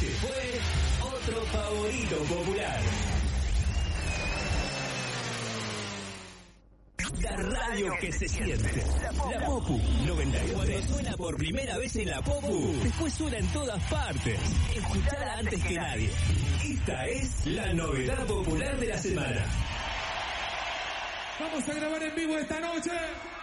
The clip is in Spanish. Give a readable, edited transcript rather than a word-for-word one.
Este fue otro favorito popular. La radio que se siente. La Popu 94. Cuando suena por primera vez en la Popu, después suena en todas partes. Escuchala antes que nadie. Esta es la novedad popular de la semana. Vamos a grabar en vivo esta noche.